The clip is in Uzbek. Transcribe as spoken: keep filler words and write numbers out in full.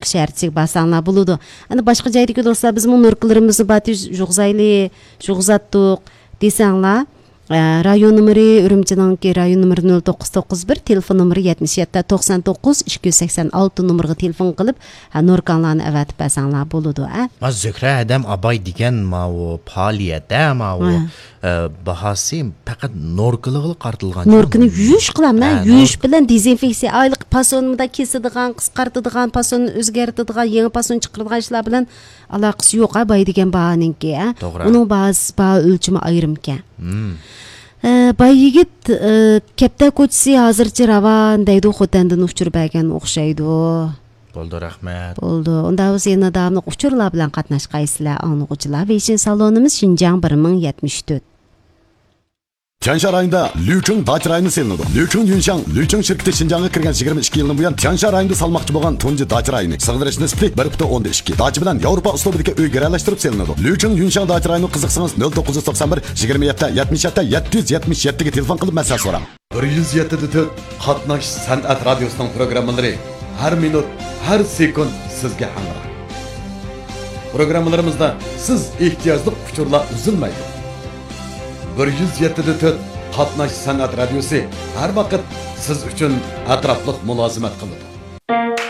şəhərçik basanlar buludu. Ana başqa joydagi do'stlar biz bu nurqlarimizni bati juğzayli, juğzatdıq desanglar. Rayon numeri Ürümçininki rayon numeri nol to'qqiz to'qqiz bir, telefon numeri yetmish yetti to'qson to'qqiz ikki yuz sakson olti numeriga telefon qilib, nurqanlarni avatib basanglar bo'ladi. Ma Zöhra adam abay degan ma o faoliyatda ma o bahasi faqat nurqiliga qartilgan. Nurqini yuvish qilaman, yuvish bilan dezinfeksiya oylik pasonida kesadigan, qisqartadigan, pasonni o'zgartiradigan, yangi pason chiqaradigan ishlar bilan aloqasi yo'q abay degan bahoninki. Uning bahasi ba o'lchimi ayrimkan. Bay yigit kapta ko'chisi hozircha ravan deydi, xo'tandan uchirib bergan o'xshaydi. Bo'ldi, rahmat. Bo'ldi. Unda biz yana davomli uchurlar bilan qatnashqaysizlar, anglag'uvchilar. Beshinchi salonimiz Xinjiang bir ming yetmish to'rt. Tiansha rayonida Lücheng dacha rayoni selinadi. Lücheng Yunshang, Lücheng shirkati Xinjiangga kirgan yigirma ikki yildan buyon Tiansha rayonida salmoqchi bo'lgan tunji dacha rayoni. Sig'dirish nisbati bir butun o'nda ikki. Dacha bilan Yevropa uslubidagi uy garalashtirib selinadi. Lücheng Yunshang dacha rayoni qiziqsangiz nol to'qqiz to'qson bir yigirma yetti yetmish yetti yetti yuz yetmish yetti ga telefon qilib maslahat so'rang. bir yuz yetti to'rt qatnash san'at radiosining programmalari har minut, har sekund sizga hamroh. Programmalarimizda siz ehtiyojli uchurlar uzilmaydi. bir yuz yetti to'rt qatnash san'at radiosi har vaqt siz uchun atrofliq mulozimat qiladi.